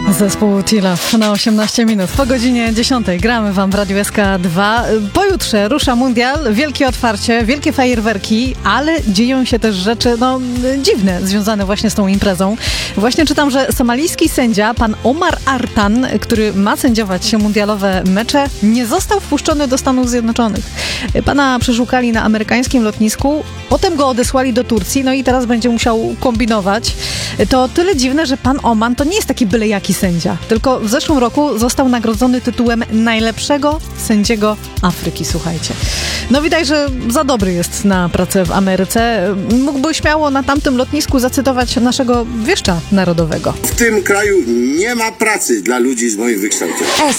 Zespół Tilaf na 18 minut. Po godzinie 10 gramy wam w Radiu SK2. Pojutrze rusza mundial, wielkie otwarcie, wielkie fajerwerki, ale dzieją się też rzeczy dziwne, związane właśnie z tą imprezą. Właśnie czytam, że somalijski sędzia, pan Omar Artan, który ma sędziować mundialowe mecze, nie został wpuszczony do Stanów Zjednoczonych. Pana przeszukali na amerykańskim lotnisku, potem go odesłali do Turcji, no i teraz będzie musiał kombinować. To tyle dziwne, że pan Oman to nie jest taki byle jaki sędzia, tylko w zeszłym roku został nagrodzony tytułem najlepszego sędziego Afryki, słuchajcie. No widać, że za dobry jest na pracę w Ameryce. Mógłby śmiało na tamtym lotnisku zacytować naszego wieszcza narodowego. W tym kraju nie ma pracy dla ludzi z moim wykształceniem.